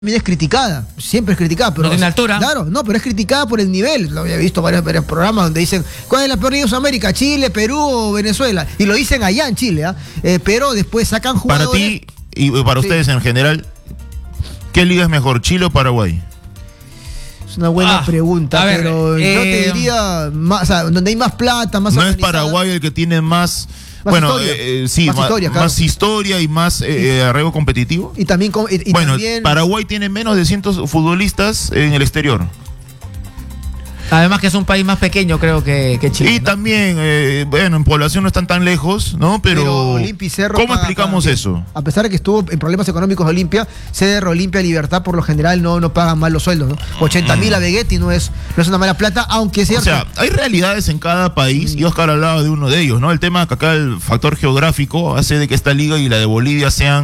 es criticada, siempre es criticada, pero no tiene altura. Claro, no, pero es criticada por el nivel. Lo había visto varios programas donde dicen, ¿cuál es la peor liga de Sudamérica? ¿Chile, Perú o Venezuela? Y lo dicen allá en Chile, pero después sacan jugadores. Para ti y para ustedes en general, ¿qué liga es mejor, Chile o Paraguay? Es una buena pregunta, pero yo te diría, más, o sea, donde hay más plata, más ¿No organizada. es Paraguay el que tiene más... Más bueno, historia. sí, más historia, claro. Más historia y más arraigo competitivo? Y también... bueno, también... Paraguay tiene menos de 100 futbolistas en el exterior. Además que es un país más pequeño, creo que Chile. Y ¿no? También, bueno, en población no están tan lejos, ¿no? Pero Olimpia y Cerro ¿cómo explicamos eso? A pesar de que estuvo en problemas económicos Olimpia, Cerro, Olimpia, Libertad, por lo general no pagan mal los sueldos, ¿no? 80.000 a Vegetti no es una mala plata, aunque es cierto. O sea, hay realidades en cada país, y Oscar hablaba de uno de ellos, ¿no? El tema que acá el factor geográfico hace de que esta liga y la de Bolivia sean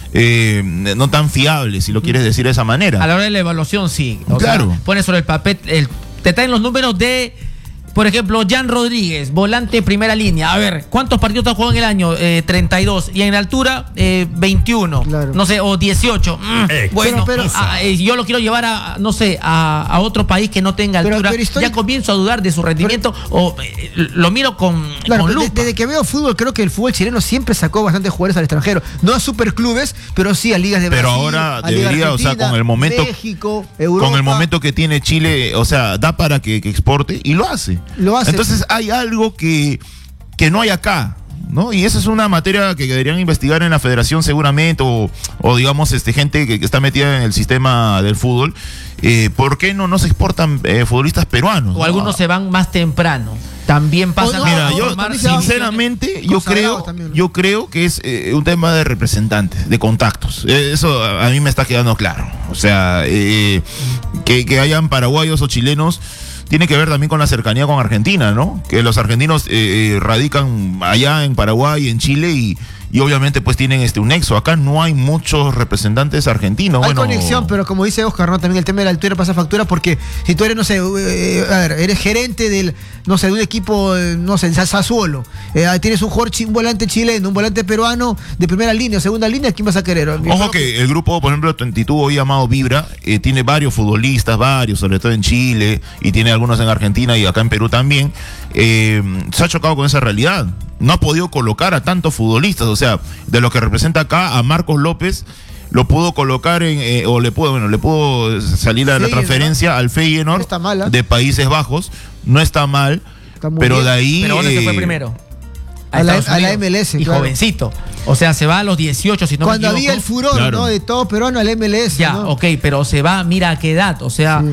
no tan fiables, si lo quieres decir de esa manera. A la hora de la evaluación, sí. Claro. Sea, pones sobre el papel, te traen los números de, por ejemplo, Jan Rodríguez, volante primera línea. A ver, ¿cuántos partidos ha jugado en el año? 32. Y en la altura, 21. Claro. No sé, o 18. Bueno, pero yo lo quiero llevar a, no sé, a otro país que no tenga altura. Ya comienzo a dudar de su rendimiento o lo miro con lupa. Desde que veo fútbol, creo que el fútbol chileno siempre sacó bastantes jugadores al extranjero. No a superclubes, pero sí a ligas de Brasil. Pero ahora debería, o sea, con el momento, México, Europa. Con el momento que tiene Chile, o sea, da para que exporte y lo hace. Entonces hay algo que no hay acá, ¿no? Y esa es una materia que deberían investigar en la federación seguramente, o digamos, gente que está metida en el sistema del fútbol. ¿Por qué no se exportan futbolistas peruanos? O algunos se van más temprano. También pasa. Mira, yo sinceramente, yo creo que es un tema de representantes, de contactos. Eso a mí me está quedando claro. O sea, que hayan paraguayos o chilenos tiene que ver también con la cercanía con Argentina, ¿no? Que los argentinos radican allá en Paraguay, en Chile y obviamente pues tienen un nexo. Acá no hay muchos representantes argentinos. Hay conexión, pero como dice Oscar, ¿no? También el tema de la altura pasa factura porque si tú eres, no sé, eres gerente de un equipo, no sé, en Sassuolo, tienes un volante chileno, un volante peruano de primera línea, segunda línea, ¿quién vas a querer? Ojo que el grupo, por ejemplo, 22 hoy llamado Vibra, tiene varios futbolistas, sobre todo en Chile, y tiene algunos en Argentina y acá en Perú también. Se ha chocado con esa realidad. No ha podido colocar a tantos futbolistas, o sea, de lo que representa acá a Marcos López, lo pudo colocar le pudo salir a la transferencia al Feyenoord de Países Bajos, no está mal, pero bien. De ahí... ¿Pero dónde se fue primero? A la MLS, y jovencito. O sea, se va a los 18, si no me equivoco. Cuando había el furor, claro, ¿no? De todo peruano al MLS. Ya, ¿no? Ok, pero se va, mira a qué edad, o sea,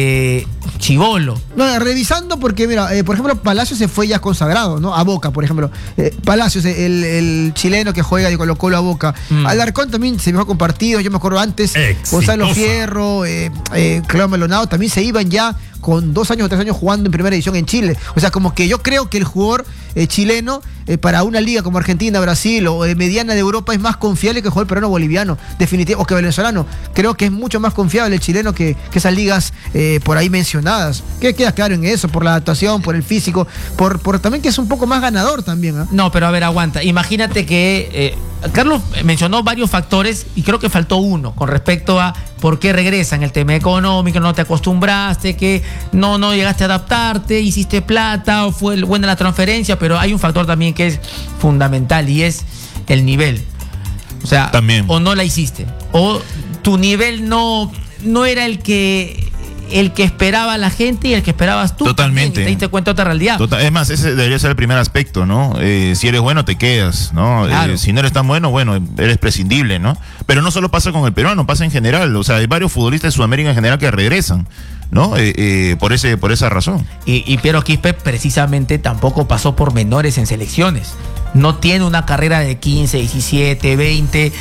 chibolo. No, revisando porque, mira, por ejemplo, Palacios se fue ya consagrado, ¿no? A Boca, por ejemplo. Palacios, el chileno que juega de Colo-Colo a Boca. Alarcón también se fue con partidos, yo me acuerdo antes. Gonzalo Fierro, Claudio Maldonado, también se iban ya con 2 años o 3 años jugando en primera división en Chile. O sea, como que yo creo que el jugador chileno para una liga como Argentina, Brasil o mediana de Europa es más confiable que el jugador peruano boliviano, definitivamente, o que venezolano. Creo que es mucho más confiable el chileno que esas ligas por ahí mencionadas. ¿Qué queda claro en eso? Por la adaptación, por el físico, por también que es un poco más ganador también. No, pero a ver, aguanta. Imagínate que Carlos mencionó varios factores y creo que faltó uno con respecto a por qué regresan. El tema económico, no te acostumbraste, que no llegaste a adaptarte, hiciste plata o fue buena la transferencia, pero hay un factor también que es fundamental y es el nivel. O sea, también. O no la hiciste, o tu nivel no era el que esperaba la gente y el que esperabas tú. Totalmente. Te diste cuenta de otra realidad. Es más, ese debería ser el primer aspecto, ¿no? Si eres bueno, te quedas, ¿no? Claro. Si no eres tan bueno, eres prescindible, ¿no? Pero no solo pasa con el peruano, pasa en general. O sea, hay varios futbolistas de Sudamérica en general que regresan, ¿no? Por esa razón. Y Piero Quispe precisamente tampoco pasó por menores en selecciones. No tiene una carrera de 15, 17, 20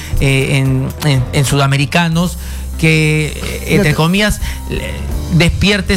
en sudamericanos que, entre comillas, despierte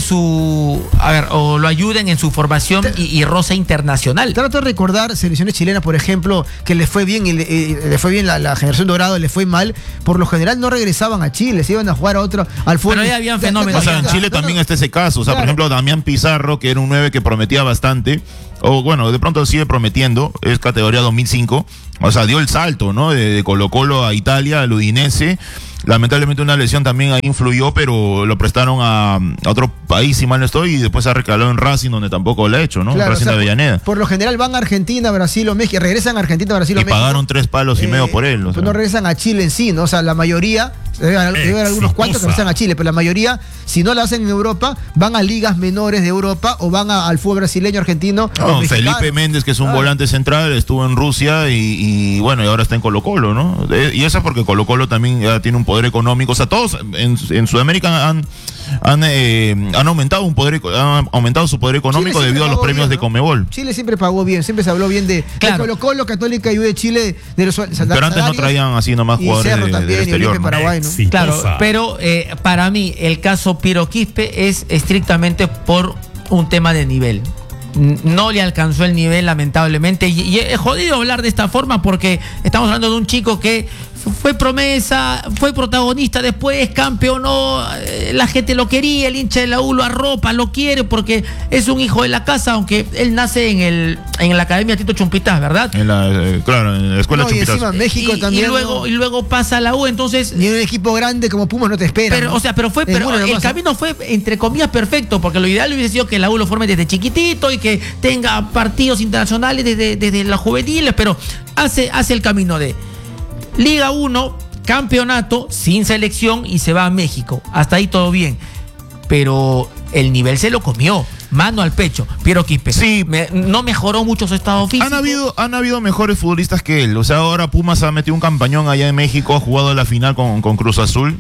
o lo ayuden en su formación y roce internacional. Trato de recordar selecciones chilenas, por ejemplo, que le fue bien, le fue bien la generación dorada, le fue mal. Por lo general no regresaban a Chile, se iban a jugar al fútbol. Pero ya habían fenómenos. O sea, en Chile también está ese caso. O sea, claro. Por ejemplo, Damián Pizarro, que era un 9 que prometía bastante, o bueno, de pronto sigue prometiendo, es categoría 2005. O sea, dio el salto, ¿no? De Colo-Colo a Italia, al Udinese. lamentablemente una lesión también ahí influyó, pero lo prestaron a otro país, si mal no estoy, y después se ha recalado en Racing, donde tampoco lo ha hecho, ¿no? Claro, Racing de Avellaneda. Por lo general van a Argentina, Brasil o México, regresan a Argentina, Brasil o México. Y pagaron 3 palos y medio por él. Pues no regresan a Chile en sí, ¿no? O sea, la mayoría, debe haber algunos cuantos que regresan a Chile, pero la mayoría, si no la hacen en Europa, van a ligas menores de Europa o van al fútbol brasileño, argentino. No, Felipe Méndez, que es un volante central, estuvo en Rusia y bueno, y ahora está en Colo-Colo, ¿no? Y eso es porque Colo-Colo también ya tiene un poder económico. O sea, todos en Sudamérica han aumentado han aumentado su poder económico debido a los premios de Conmebol. Chile siempre pagó bien, siempre se habló bien de Colo-Colo, Católica y U de Chile, de los pero antes no traían así nomás jugadores del exterior, ¿no? Paraguay, ¿no? Claro, pero para mí el caso Piero Quispe es estrictamente por un tema de nivel. No le alcanzó el nivel, lamentablemente, y es jodido hablar de esta forma porque estamos hablando de un chico que fue promesa, fue protagonista, después campeonó, la gente lo quería, el hincha de la U lo arropa, lo quiere porque es un hijo de la casa, aunque él nace en la Academia Tito Chumpitas, ¿verdad? Claro, en la Escuela Chumpitas. Y encima México también. Y luego pasa a la U, entonces... Ni un equipo grande como Pumas no te espera. Pero, ¿no? O sea, pero el camino fue, entre comillas, perfecto, porque lo ideal hubiese sido que la U lo forme desde chiquitito y que tenga partidos internacionales desde las juveniles, pero hace el camino de Liga 1, campeonato, sin selección y se va a México. Hasta ahí todo bien. Pero el nivel se lo comió. Mano al pecho. Piero Quispe. Sí. No mejoró mucho su estado físico. Han habido mejores futbolistas que él. O sea, ahora Pumas ha metido un campañón allá en México, ha jugado la final con Cruz Azul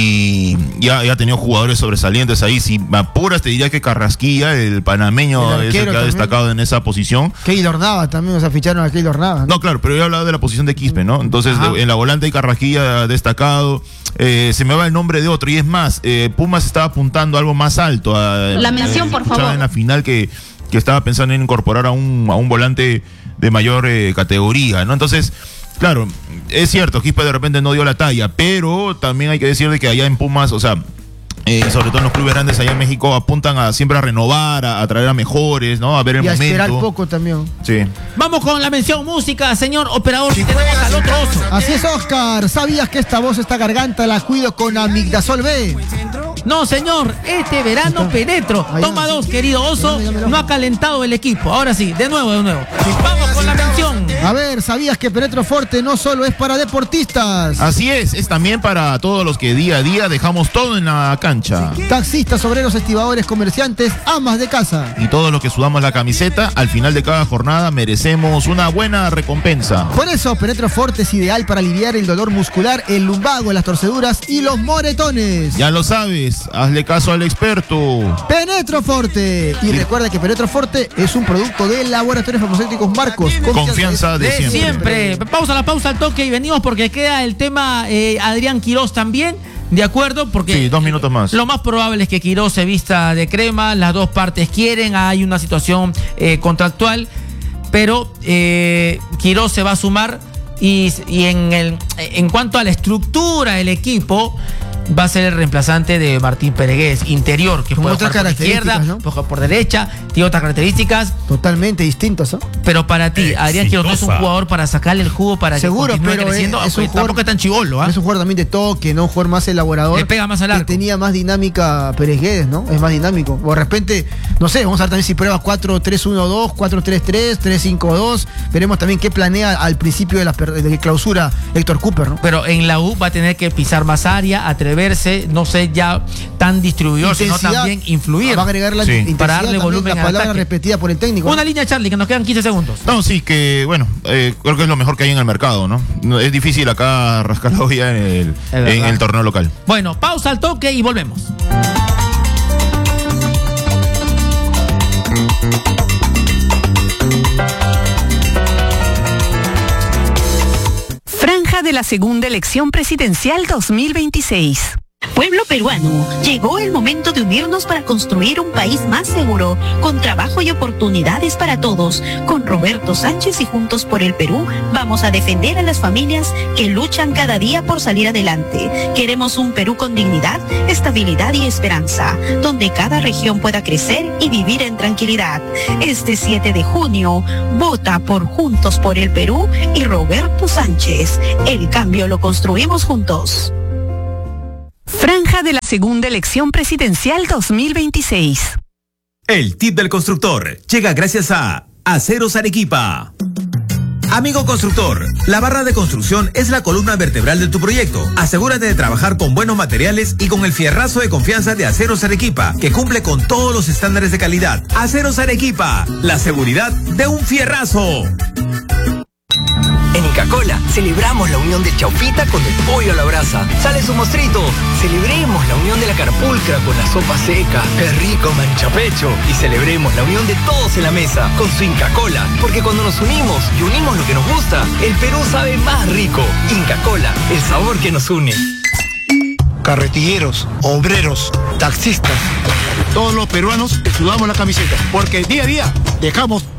y ya ha tenido jugadores sobresalientes ahí. Si me apuras, te diría que Carrasquilla, el panameño, es el que ha destacado en esa posición. Keylor Navas también, o sea, ficharon a Keylor Navas, ¿no? No, claro, pero yo he hablado de la posición de Quispe, ¿no? Entonces, en la volante de Carrasquilla ha destacado. Se me va el nombre de otro. Y es más, Pumas estaba apuntando a algo más alto. La mención, por favor. En la final que estaba pensando en incorporar a un volante de mayor categoría, ¿no? Entonces, claro, es cierto, Quispe de repente no dio la talla, pero también hay que decir de que allá en Pumas, o sea, sobre todo en los clubes grandes allá en México, apuntan siempre a renovar, a traer a mejores, ¿no? A ver el momento. Y a esperar poco también. Sí. Vamos con la mención música, señor operador. Si tenemos al otro oso. Así es, Oscar. ¿Sabías que esta voz, esta garganta la cuido con Amigdasol B? No, señor, este verano penetro. Toma 2, querido oso. No ha calentado el equipo. Ahora sí, de nuevo. Vamos con la mención. A ver, ¿sabías que Penetro Forte no solo es para deportistas? Así es también para todos los que día a día dejamos todo en la cancha. Taxistas, obreros, estibadores, comerciantes, amas de casa. Y todos los que sudamos la camiseta, al final de cada jornada merecemos una buena recompensa. Por eso, Penetro Forte es ideal para aliviar el dolor muscular, el lumbago, las torceduras y los moretones. Ya lo sabes, hazle caso al experto. Penetro Forte. Y recuerda que Penetro Forte es un producto del Laboratorios Farmacéuticos Marcos. Confianza de siempre. Pausa al toque y venimos porque queda el tema Adrián Quirós también. De acuerdo, porque sí, 2 minutos más. Lo más probable es que Quirós se vista de crema, las dos partes quieren, hay una situación contractual, pero Quirós se va a sumar y en cuanto a la estructura del equipo, va a ser el reemplazante de Martín Peregués, interior, que puede jugar por izquierda, ¿no? Puede jugar por derecha, tiene otras características. Totalmente distintas, ¿no? Pero para ti, Adrián Quirós no es un jugador para sacarle el jugo para seguro, que continúe creciendo, es un jugador, tampoco es tan chivolo, es un jugador también de toque, ¿no? Un jugador más elaborador. Le pega más al arco. Que tenía más dinámica Peregués, ¿no? Es más dinámico. O de repente, no sé, vamos a ver también si prueba 4-3-1-2, 4-3-3, 3-5-2. Veremos también qué planea al principio de clausura Héctor Cooper, ¿no? Pero en la U va a tener que pisar más área, atreverse, no sé, ya tan distribuidor, sino también influir. Va a agregar la intensidad para darle volumen la palabra repetida por el técnico. Una línea, Charlie, que nos quedan 15 segundos. No, sí, que bueno, creo que es lo mejor que hay en el mercado, ¿no? Es difícil acá rascar la olla en el torneo local. Bueno, pausa al toque y volvemos. Franja de la segunda elección presidencial 2026. Pueblo peruano, llegó el momento de unirnos para construir un país más seguro, con trabajo y oportunidades para todos. Con Roberto Sánchez y Juntos por el Perú, vamos a defender a las familias que luchan cada día por salir adelante. Queremos un Perú con dignidad, estabilidad y esperanza, donde cada región pueda crecer y vivir en tranquilidad. Este 7 de junio, vota por Juntos por el Perú y Roberto Sánchez. El cambio lo construimos juntos. Franja de la segunda elección presidencial 2026. El tip del constructor llega gracias a Aceros Arequipa. Amigo constructor, la barra de construcción es la columna vertebral de tu proyecto. Asegúrate de trabajar con buenos materiales y con el fierrazo de confianza de Aceros Arequipa, que cumple con todos los estándares de calidad. Aceros Arequipa, la seguridad de un fierrazo. En Inca Kola celebramos la unión del chaufita con el pollo a la brasa. ¡Sale su mostrito! Celebremos la unión de la carpulcra con la sopa seca. ¡Qué rico manchapecho! Y celebremos la unión de todos en la mesa con su Inca Kola. Porque cuando nos unimos y unimos lo que nos gusta, el Perú sabe más rico. Inca Kola, el sabor que nos une. Carretilleros, obreros, taxistas, todos los peruanos que sudamos la camiseta, porque día a día dejamos